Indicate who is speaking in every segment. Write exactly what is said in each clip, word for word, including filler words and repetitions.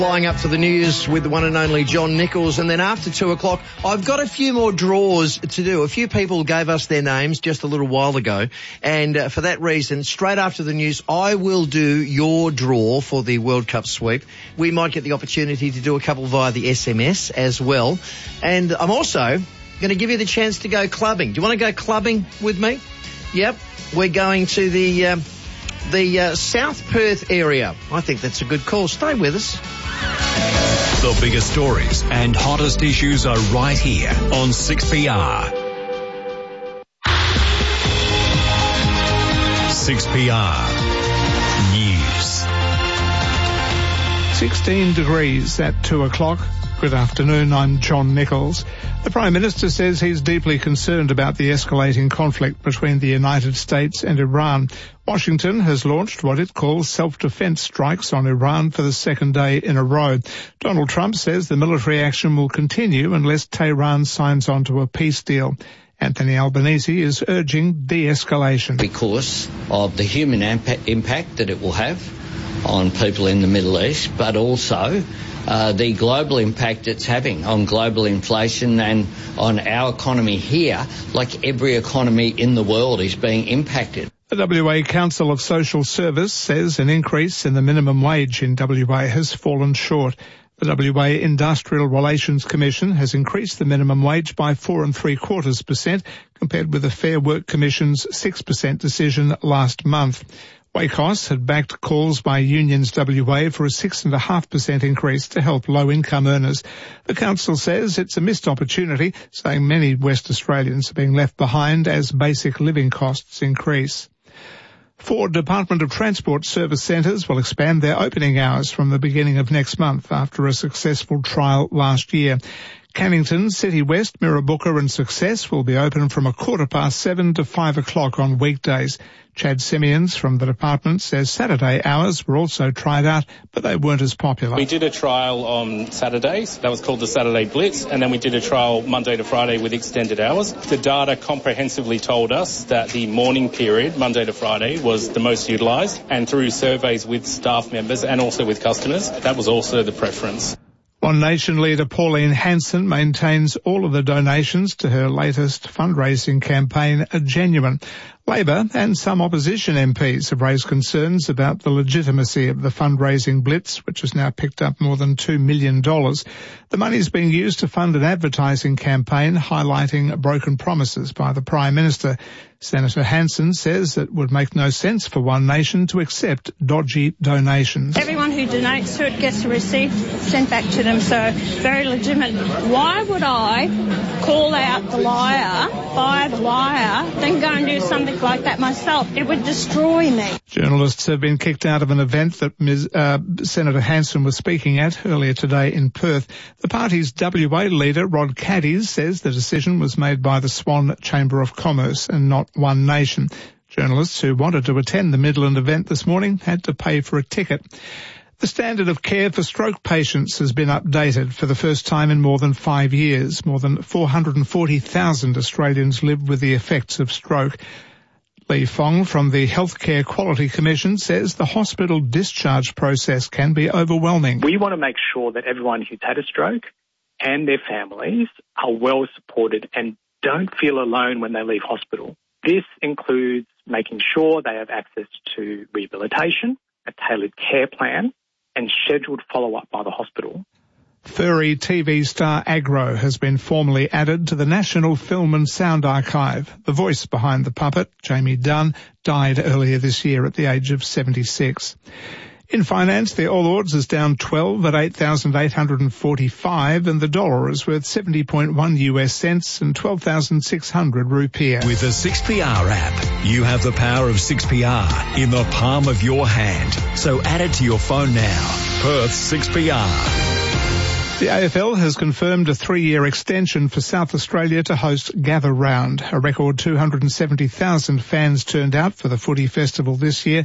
Speaker 1: Flying up to the news with the one and only John Nichols, and then after two o'clock, I've got a few more draws to do. A few people gave us their names just a little while ago, and uh, for that reason, straight after the news, I will do your draw for the World Cup sweep. We might get the opportunity to do a couple via the S M S as well, and I'm also going to give you the chance to go clubbing. Do you want to go clubbing with me? Yep, we're going to the um, the uh, South Perth area. I think that's a good call. Stay with us.
Speaker 2: The biggest stories and hottest issues are right here on six P R. six P R News.
Speaker 3: sixteen degrees at two o'clock. Good afternoon, I'm John Nichols. The Prime Minister says he's deeply concerned about the escalating conflict between the United States and Iran. Washington has launched what it calls self-defense strikes on Iran for the second day in a row. Donald Trump says the military action will continue unless Tehran signs on to a peace deal. Anthony Albanese is urging de-escalation.
Speaker 4: Because of the human impact that it will have on people in the Middle East, but also Uh, the global impact it's having on global inflation and on our economy here, like every economy in the world is being impacted.
Speaker 3: The W A Council of Social Service says an increase in the minimum wage in W A has fallen short. The W A Industrial Relations Commission has increased the minimum wage by four and three quarters percent compared with the Fair Work Commission's six percent decision last month. Waycos had backed calls by Unions W A for a six point five percent increase to help low-income earners. The council says it's a missed opportunity, saying many West Australians are being left behind as basic living costs increase. Four Department of Transport service centres will expand their opening hours from the beginning of next month after a successful trial last year. Cannington, City West, Mirrabooka and Success will be open from a quarter past seven to five o'clock on weekdays. Chad Simeons from the department says Saturday hours were also tried out, but they weren't as popular.
Speaker 5: We did a trial on Saturdays. That was called the Saturday Blitz. And then we did a trial Monday to Friday with extended hours. The data comprehensively told us that the morning period, Monday to Friday, was the most utilised. And through surveys with staff members and also with customers, that was also the preference.
Speaker 3: One Nation leader Pauline Hanson maintains all of the donations to her latest fundraising campaign are genuine. Labor and some opposition M Ps have raised concerns about the legitimacy of the fundraising blitz, which has now picked up more than two million dollars. The money is being used to fund an advertising campaign highlighting broken promises by the Prime Minister. Senator Hanson says it would make no sense for One Nation to accept dodgy donations.
Speaker 6: Everyone who donates to it gets a receipt sent back to them, so very legitimate. Why would I call out the liar, fire the liar, then go and do something like that myself? It would destroy me.
Speaker 3: Journalists have been kicked out of an event that Miz Uh, Senator Hanson was speaking at earlier today in Perth. The party's W A leader, Rod Caddies, says the decision was made by the Swan Chamber of Commerce and not One Nation. Journalists who wanted to attend the Midland event this morning had to pay for a ticket. The standard of care for stroke patients has been updated for the first time in more than five years. More than four hundred forty thousand Australians live with the effects of stroke. Lee Fong from the Healthcare Quality Commission says the hospital discharge process can be overwhelming.
Speaker 7: We want to make sure that everyone who's had a stroke and their families are well supported and don't feel alone when they leave hospital. This includes making sure they have access to rehabilitation, a tailored care plan, and scheduled follow-up by the hospital.
Speaker 3: Furry T V star Agro has been formally added to the National Film and Sound Archive. The voice behind the puppet, Jamie Dunn, died earlier this year at the age of seventy-six. In finance, the All Ords is down twelve at eight thousand eight hundred forty-five, and the dollar is worth seventy point one U S cents and twelve thousand six hundred rupiah.
Speaker 2: With the six P R app, you have the power of six P R in the palm of your hand. So add it to your phone now. Perth six P R.
Speaker 3: The A F L has confirmed a three-year extension for South Australia to host Gather Round. A record two hundred seventy thousand fans turned out for the footy festival this year,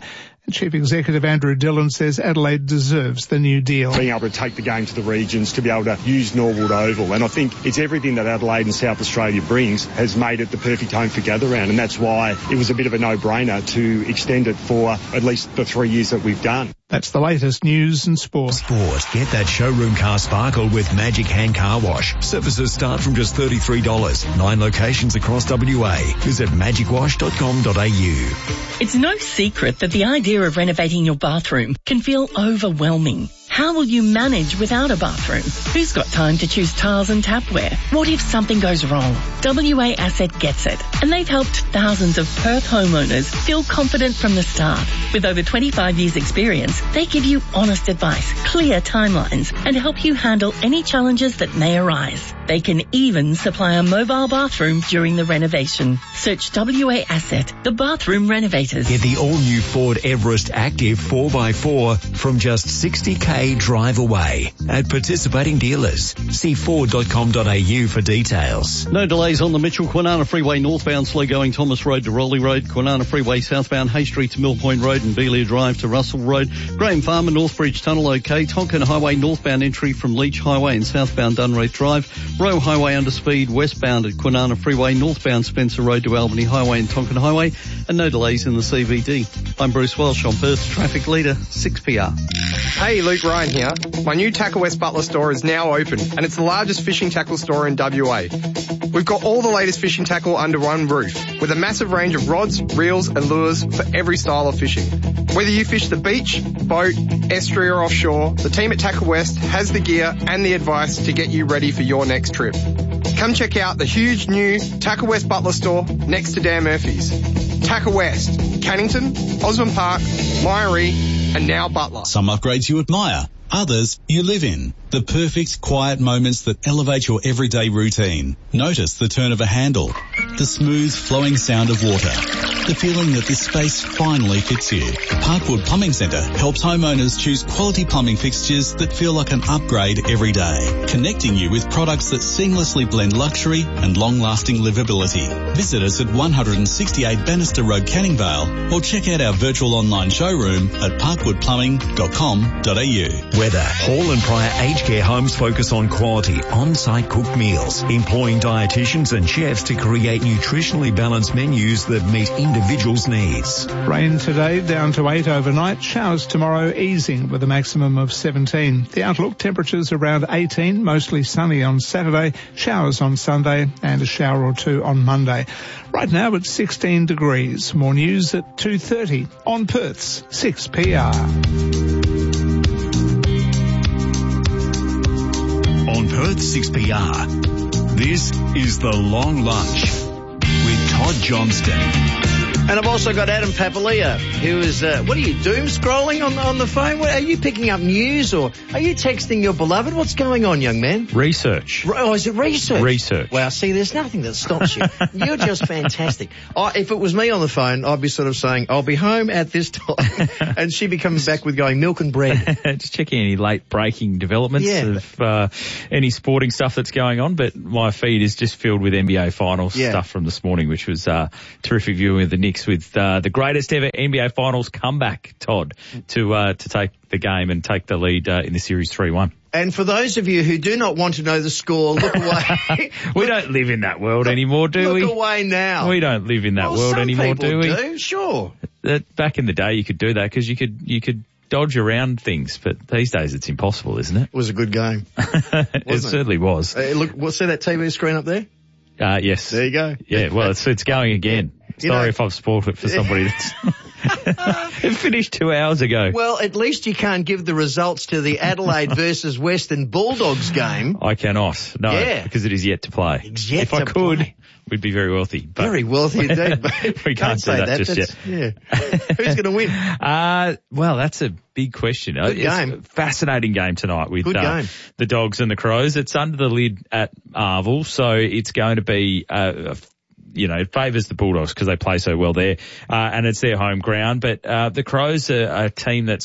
Speaker 3: Chief Executive Andrew Dillon says Adelaide deserves the new deal.
Speaker 8: Being able to take the game to the regions, to be able to use Norwood Oval, and I think it's everything that Adelaide and South Australia brings has made it the perfect home for gather round, and that's why it was a bit of a no-brainer to extend it for at least the three years that we've done.
Speaker 3: That's the latest news and sport.
Speaker 2: Sport. Get that showroom car sparkle with Magic Hand Car Wash. Services start from just thirty-three dollars. Nine locations across W A. Visit magic wash dot com dot a u.
Speaker 9: It's no secret that the idea of renovating your bathroom can feel overwhelming. How will you manage without a bathroom? Who's got time to choose tiles and tapware? What if something goes wrong? W A Asset gets it, and they've helped thousands of Perth homeowners feel confident from the start. With over twenty-five years experience, they give you honest advice, clear timelines, and help you handle any challenges that may arise. They can even supply a mobile bathroom during the renovation. Search W A Asset, the bathroom renovators.
Speaker 2: Get the all-new Ford Everest Active four by four from just sixty k drive away at participating dealers. See ford dot com dot a u for details.
Speaker 10: No delays on the Mitchell Kwinana Freeway northbound, slow going Thomas Road to Rowley Road, Kwinana Freeway southbound Hay Street to Mill Point Road and Beeliar Drive to Russell Road, Graham Farmer Northbridge Tunnel okay, Tonkin Highway northbound entry from Leach Highway and southbound Dunraith Drive, Roe Highway under speed westbound at Kwinana Freeway, northbound Spencer Road to Albany Highway and Tonkin Highway, and no delays in the C B D. I'm Bruce Welsh on Perth's Traffic Leader, six P R.
Speaker 11: Hey, Luke Ryan here. My new Tackle West Butler store is now open, and it's the largest fishing tackle store in W A. We've got all the latest fishing tackle under one roof, with a massive range of rods, reels and lures for every style of fishing. Whether you fish the beach, boat, estuary or offshore, the team at Tackle West has the gear and the advice to get you ready for your next trip. Come check out the huge new Tackle West Butler store next to Dan Murphy's. Tackle West, Cannington, Osborne Park, Myrie, and now Butler.
Speaker 12: Some upgrades you admire, others you live in. The perfect quiet moments that elevate your everyday routine. Notice the turn of a handle, the smooth flowing sound of water, the feeling that this space finally fits you. Parkwood Plumbing Centre helps homeowners choose quality plumbing fixtures that feel like an upgrade every day, connecting you with products that seamlessly blend luxury and long-lasting livability. Visit us at one sixty-eight Bannister Road, Canning Vale, or check out our virtual online showroom at parkwood plumbing dot com dot a u.
Speaker 2: Weather. Hall and Pryor Aged Care Homes focus on quality, on-site cooked meals, employing dietitians and chefs to create nutritionally balanced menus that meet individuals' needs.
Speaker 3: Rain today, down to eight overnight. Showers tomorrow, easing with a maximum of seventeen. The outlook, temperatures around eighteen, mostly sunny on Saturday, showers on Sunday and a shower or two on Monday. Right now it's sixteen degrees. More news at two thirty on Perth's six P R.
Speaker 2: On Perth six P R, this is The Long Lunch with Todd Johnston.
Speaker 1: And I've also got Adam Papalia, who is, uh, what are you, doom scrolling on, on the phone? What, are you picking up news or are you texting your beloved? What's going on, young man?
Speaker 13: Research.
Speaker 1: Oh, is it research?
Speaker 13: Research.
Speaker 1: Well, see, there's nothing that stops you. You're just fantastic. I, if it was me on the phone, I'd be sort of saying, I'll be home at this time. And she'd be coming back with going, milk and bread.
Speaker 13: Just checking any late breaking developments
Speaker 1: yeah.
Speaker 13: of uh, any sporting stuff that's going on. But my feed is just filled with N B A Finals yeah. stuff from this morning, which was uh, terrific viewing of the Knicks with uh, the greatest ever N B A Finals comeback, Todd, to uh, to take the game and take the lead uh, in the series three one.
Speaker 1: And for those of you who do not want to know the score, look away.
Speaker 13: we look, don't live in that world anymore, do
Speaker 1: look
Speaker 13: we?
Speaker 1: Look away now.
Speaker 13: We don't live in that
Speaker 1: well,
Speaker 13: world
Speaker 1: some
Speaker 13: anymore,
Speaker 1: people
Speaker 13: do we?
Speaker 1: Do, sure.
Speaker 13: Uh, back in the day, you could do that because you could you could dodge around things, but these days it's impossible, isn't it?
Speaker 1: It was a good game.
Speaker 13: it, it certainly was.
Speaker 1: Uh, look, what's that T V screen up there?
Speaker 13: Uh, yes.
Speaker 1: There you go.
Speaker 13: Yeah, well, it's it's going again.
Speaker 1: You
Speaker 13: Sorry
Speaker 1: know,
Speaker 13: if I've spoiled it for somebody that's... It finished two hours ago.
Speaker 1: Well, at least you can't give the results to the Adelaide versus Western Bulldogs game.
Speaker 13: I cannot, no,
Speaker 1: yeah.
Speaker 13: because it is yet to play.
Speaker 1: It's yet
Speaker 13: if
Speaker 1: to
Speaker 13: I could,
Speaker 1: play.
Speaker 13: We'd be very wealthy. But
Speaker 1: very wealthy indeed. But
Speaker 13: we can't say that, that just
Speaker 1: that's,
Speaker 13: yet.
Speaker 1: Yeah. Who's going to win?
Speaker 13: Uh, well, that's a big question.
Speaker 1: Good
Speaker 13: it's
Speaker 1: game.
Speaker 13: A fascinating game tonight with
Speaker 1: Good
Speaker 13: uh,
Speaker 1: game.
Speaker 13: the Dogs and the Crows. It's under the lid at Arville, so it's going to be uh, a you know, it favours the Bulldogs because they play so well there, uh, and it's their home ground. But uh, the Crows are a team that's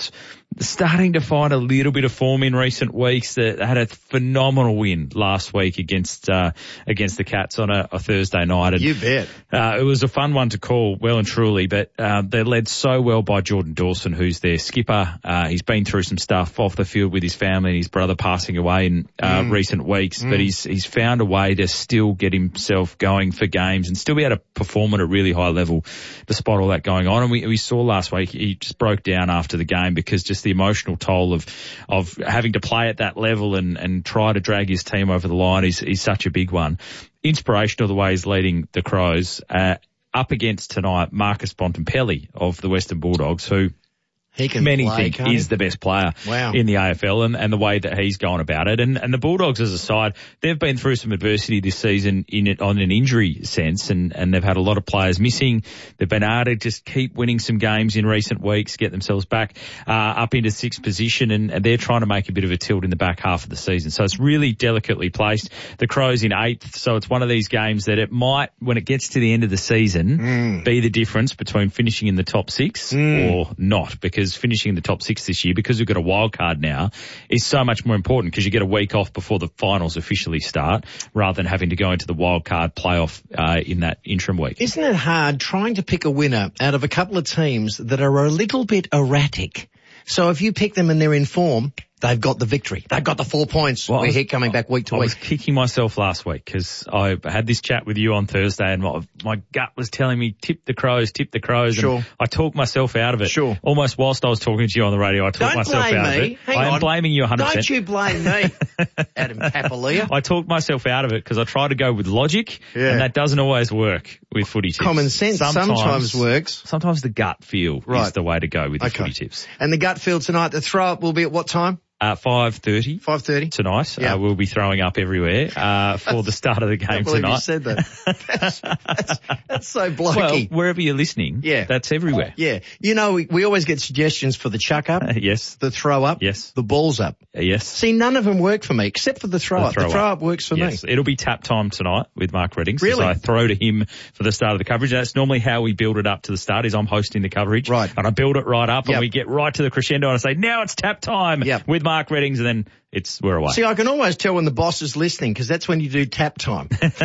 Speaker 13: starting to find a little bit of form in recent weeks. That had a phenomenal win last week against uh, against the Cats on a, a Thursday night. And,
Speaker 1: you bet.
Speaker 13: Uh, it was a fun one to call, well and truly, but uh, they're led so well by Jordan Dawson, who's their skipper. Uh, he's been through some stuff off the field with his family and his brother passing away in uh, mm. recent weeks, mm. but he's he's found a way to still get himself going for games and still be able to perform at a really high level despite all that going on. And we, we saw last week he just broke down after the game because just the emotional toll of of having to play at that level and, and try to drag his team over the line is, is such a big one. Inspirational the way he's leading the Crows. Uh, up against tonight, Marcus Bontempelli of the Western Bulldogs, who
Speaker 1: He can
Speaker 13: Many
Speaker 1: play,
Speaker 13: think
Speaker 1: can't
Speaker 13: is
Speaker 1: he?
Speaker 13: the best player
Speaker 1: Wow.
Speaker 13: in the A F L and, and the way that he's gone about it. And, and the Bulldogs as a side, they've been through some adversity this season in it on an injury sense and, and they've had a lot of players missing. They've been able to just keep winning some games in recent weeks, get themselves back uh, up into sixth position and, and they're trying to make a bit of a tilt in the back half of the season. So it's really delicately placed. The Crows in eighth, so it's one of these games that it might, when it gets to the end of the season,
Speaker 1: Mm.
Speaker 13: be the difference between finishing in the top six
Speaker 1: Mm.
Speaker 13: or not, because finishing in the top six this year, because we've got a wild card now, is so much more important because you get a week off before the finals officially start rather than having to go into the wild card playoff uh, in that interim week.
Speaker 1: Isn't it hard trying to pick a winner out of a couple of teams that are a little bit erratic? So if you pick them and they're in form, they've got the victory. They've got the four points.
Speaker 13: Well, I
Speaker 1: We're
Speaker 13: was-
Speaker 1: here coming back week to
Speaker 13: I
Speaker 1: week.
Speaker 13: was kicking myself last week because I had this chat with you on Thursday and my, my gut was telling me tip the Crows, tip the Crows.
Speaker 1: Sure.
Speaker 13: And I talked myself out of it.
Speaker 1: Sure.
Speaker 13: Almost whilst I was talking to you on the radio, I talked
Speaker 1: Don't
Speaker 13: myself
Speaker 1: blame
Speaker 13: out
Speaker 1: me.
Speaker 13: of it.
Speaker 1: Hang
Speaker 13: I am
Speaker 1: on.
Speaker 13: blaming you one hundred percent.
Speaker 1: Don't you blame me, Adam Papalia.
Speaker 13: I talked myself out of it because I try to go with logic
Speaker 1: Yeah.
Speaker 13: and that doesn't always work with footy tips.
Speaker 1: Common sense sometimes works.
Speaker 13: Sometimes the gut feel is
Speaker 1: Right.
Speaker 13: the way to go with the
Speaker 1: Okay.
Speaker 13: footy tips.
Speaker 1: And the gut field tonight, the throw up will be at what time?
Speaker 13: Uh, five thirty
Speaker 1: five thirty
Speaker 13: tonight.
Speaker 1: Yeah.
Speaker 13: Uh, we'll be throwing up everywhere uh, for the start of the
Speaker 1: I
Speaker 13: game
Speaker 1: can't believe
Speaker 13: tonight.
Speaker 1: you said that. That's, that's, that's so
Speaker 13: Well,
Speaker 1: blocky.
Speaker 13: wherever you're listening,
Speaker 1: Yeah.
Speaker 13: that's everywhere.
Speaker 1: Yeah. You know, we, we always get suggestions for the chuck up,
Speaker 13: Uh, yes,
Speaker 1: the throw up,
Speaker 13: yes,
Speaker 1: the balls up.
Speaker 13: uh, yes.
Speaker 1: See, none of them work for me except for the throw
Speaker 13: The
Speaker 1: up.
Speaker 13: throw
Speaker 1: the throw
Speaker 13: up.
Speaker 1: up works for
Speaker 13: yes,
Speaker 1: me.
Speaker 13: it'll be tap time tonight with Mark Reddings.
Speaker 1: Really?
Speaker 13: As I throw to him for the start of the coverage. That's normally how we build it up to the start. Is I'm hosting the coverage,
Speaker 1: Right.
Speaker 13: And I build it right up,
Speaker 1: Yep.
Speaker 13: and we get right to the crescendo, and I say, now it's tap time
Speaker 1: Yep.
Speaker 13: with Mark Reddings, and then it's we're away.
Speaker 1: See, I can always tell when the boss is listening because that's when you do tap time.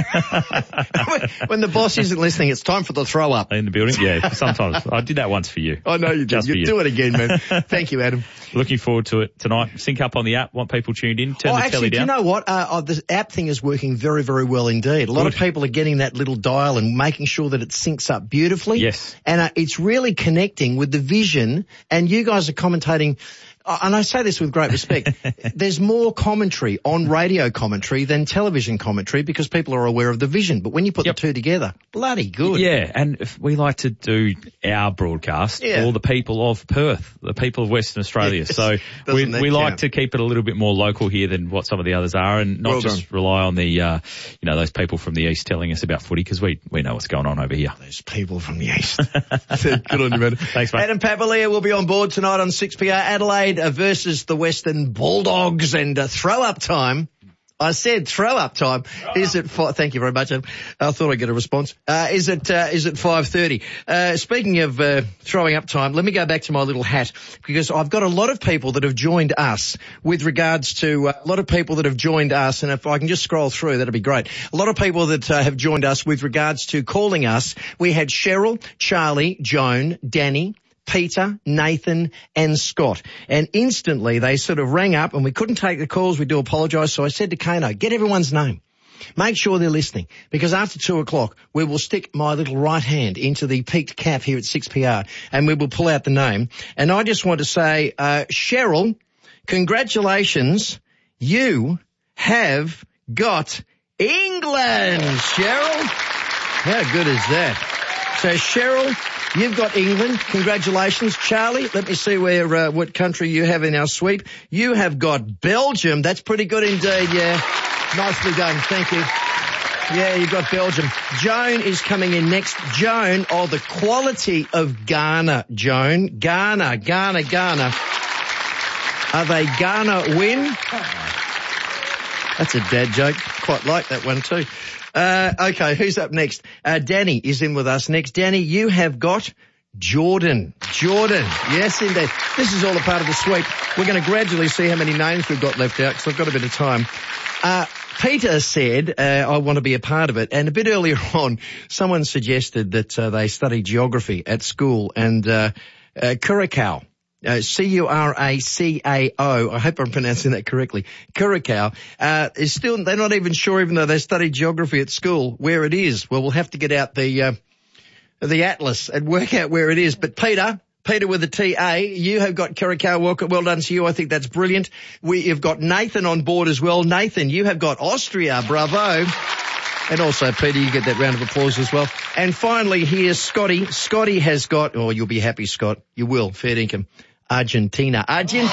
Speaker 1: when, when the boss isn't listening, it's time for the throw up.
Speaker 13: In the building, yeah. Sometimes I did that once for you.
Speaker 1: I know you did.
Speaker 13: Just for
Speaker 1: You
Speaker 13: you.
Speaker 1: do it again, man. Thank you, Adam.
Speaker 13: Looking forward to it tonight. Sync up on the app. Want people tuned in? Turn
Speaker 1: oh,
Speaker 13: the
Speaker 1: actually,
Speaker 13: telly
Speaker 1: do
Speaker 13: down.
Speaker 1: you know what? Uh, oh, the app thing is working very, very well indeed. A lot
Speaker 13: Good.
Speaker 1: of people are getting that little dial and making sure that it syncs up beautifully.
Speaker 13: Yes.
Speaker 1: And uh, it's really connecting with the vision, and you guys are commentating. Uh, and I say this with great respect. There's more commentary on radio commentary than television commentary because people are aware of the vision. But when you put
Speaker 13: Yep.
Speaker 1: the two together, bloody good.
Speaker 13: Yeah, and if we like to do our broadcast
Speaker 1: Yeah.
Speaker 13: for the people of Perth, the people of Western Australia.
Speaker 1: Yes.
Speaker 13: So we,
Speaker 1: Doesn't that
Speaker 13: we like
Speaker 1: count?
Speaker 13: to keep it a little bit more local here than what some of the others are, and not
Speaker 1: Well
Speaker 13: just rely on the, uh, you know, those people from the east telling us about footy because we we know what's going on over here.
Speaker 1: Those people from the east. Good on you, man.
Speaker 13: Thanks, mate.
Speaker 1: Adam Papalia will be on board tonight on six P R. Adelaide uh, versus the Western Bulldogs, and uh, throw up time. I said throw up time. Is it fi- thank you very much, Adam. I thought I'd get a response. Uh, is it, uh, is it five thirty? Uh, speaking of, uh, throwing up time, let me go back to my little hat because I've got a lot of people that have joined us with regards to, uh, a lot of people that have joined us, and if I can just scroll through, that'd be great. A lot of people that uh, have joined us with regards to calling us. We had Cheryl, Charlie, Joan, Danny, Peter, Nathan and Scott. And instantly they sort of rang up and we couldn't take the calls. We do apologise. So I said to Kano, get everyone's name. Make sure they're listening because after two o'clock we will stick my little right hand into the peaked cap here at six P R and we will pull out the name. And I just want to say, uh, Cheryl, congratulations. You have got England, Cheryl. How good is that? So Cheryl, you've got England. Congratulations. Charlie, let me see where, uh, what country you have in our sweep. You have got Belgium. That's pretty good indeed, yeah. Nicely done. Thank you. Yeah, you've got Belgium. Joan is coming in next. Joan, oh, the quality of Ghana, Joan. Ghana, Ghana, Ghana. Are they Ghana win? That's a dad joke. Quite like that one too. Uh, okay, who's up next? Uh, Danny is in with us next. Danny, you have got Jordan. Jordan. Yes, indeed. This is all a part of the sweep. We're going to gradually see how many names we've got left out because I've got a bit of time. Uh, Peter said, uh, I want to be a part of it. And a bit earlier on, someone suggested that uh, they study geography at school and uh, uh, Curacao. Uh, C U R A C A O, I hope I'm pronouncing that correctly, Curacao, uh, is still, they're not even sure, even though they studied geography at school, where it is. Well, we'll have to get out the, uh, the atlas and work out where it is. But Peter, Peter with a T A, you have got Curacao. Well, well done to you. I think that's brilliant. We, you've got Nathan on board as well. Nathan, you have got Austria. Bravo. And also, Peter, you get that round of applause as well. And finally, here's Scotty. Scotty has got, oh, you'll be happy, Scott. You will. Fair dinkum. Argentina. Argentina!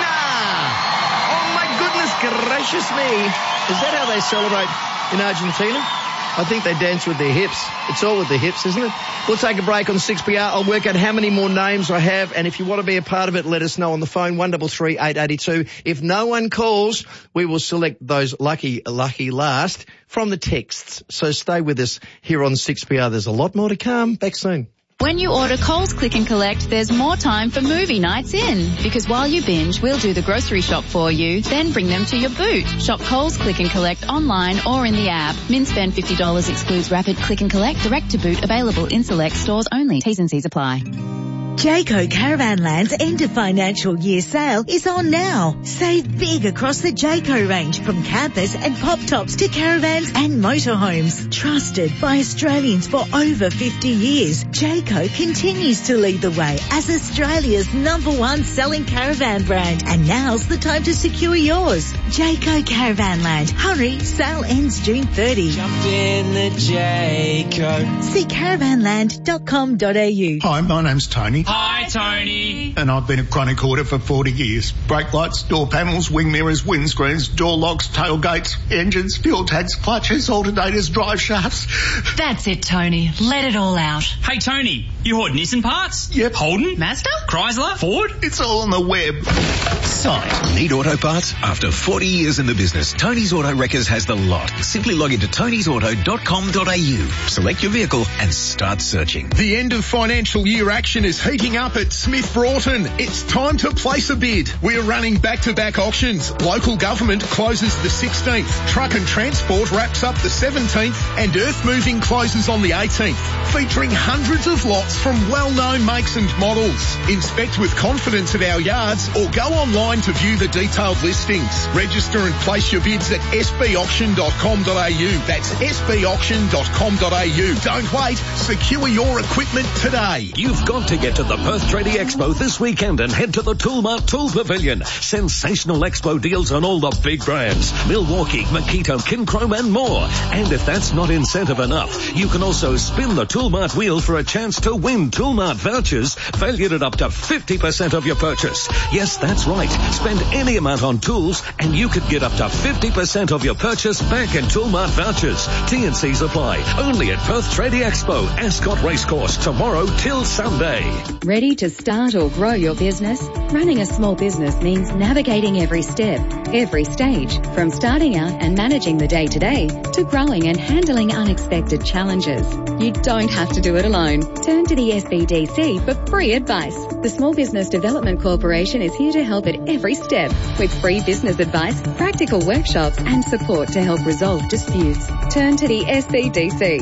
Speaker 1: Oh, my goodness gracious me. Is that how they celebrate in Argentina? I think they dance with their hips. It's all with the hips, isn't it? We'll take a break on six P R. I'll work out how many more names I have, and if you want to be a part of it, let us know on the phone, one three three, eight eight two. If no one calls, we will select those lucky, lucky last from the texts. So stay with us here on six P R. There's a lot more to come. Back soon.
Speaker 14: When you order Coles Click and Collect, there's more time for movie nights in. Because while you binge, we'll do the grocery shop for you, then bring them to your boot. Shop Coles Click and Collect online or in the app. Min spend fifty dollars excludes Rapid Click and Collect, direct to boot, available in select stores only. T's and C's apply.
Speaker 15: Jayco Caravanland's end of financial year sale is on now. Save big across the Jayco range from campers and pop tops to caravans and motorhomes. Trusted by Australians for over fifty years, Jayco continues to lead the way as Australia's number one selling caravan brand. And now's the time to secure yours. Jayco Caravanland. Hurry, sale ends June thirtieth.
Speaker 16: Jump in the Jayco.
Speaker 15: See caravanland dot com dot a u.
Speaker 17: Hi, my name's Tony.
Speaker 16: Hi, Tony.
Speaker 17: And I've been a chronic hoarder for forty years. Brake lights, door panels, wing mirrors, windscreens, door locks, tailgates, engines, fuel tanks, clutches, alternators, drive shafts.
Speaker 18: That's it, Tony. Let it all out.
Speaker 16: Hey, Tony, you hoard Nissan parts?
Speaker 17: Yep.
Speaker 16: Holden?
Speaker 18: Mazda?
Speaker 16: Chrysler? Ford?
Speaker 17: It's all on the web.
Speaker 19: Site. Need auto parts? After forty years in the business, Tony's Auto Wreckers has the lot. Simply log into tonys auto dot com dot a u. Select your vehicle and start searching.
Speaker 20: The end of financial year action is heating up at Smith Broughton. It's time to place a bid. We're running back-to-back auctions. Local government closes the sixteenth. Truck and transport wraps up the seventeenth. And earth moving closes on the eighteenth. Featuring hundreds of lots from well-known makes and models. Inspect with confidence at our yards or go online to view the detailed listings. Register and place your bids at s b auction dot com dot a u. That's s b auction dot com dot a u. Don't wait. Secure your equipment today.
Speaker 21: You've got to get to the Perth Trading Expo this weekend and head to the Toolmart Tool Pavilion. Sensational expo deals on all the big brands. Milwaukee, Makito, Kinchrome and more. And if that's not incentive enough, you can also spin the Toolmart wheel for a chance to win Toolmart vouchers valued at up to fifty percent of your purchase. Yes, that's right. Spend any amount on tools and you could get up to fifty percent of your purchase back in Toolmart vouchers. T and C's apply. Only at Perth Trading Expo, Ascot Racecourse, tomorrow till Sunday.
Speaker 22: Ready to start or grow your business? Running a small business means navigating every step, every stage, from starting out and managing the day-to-day to growing and handling unexpected challenges. You don't have to do it alone. Turn to the S B D C for free advice. The Small Business Development Corporation is here to help at every step with free business advice, practical workshops and support to help resolve disputes. Turn to the S B D C.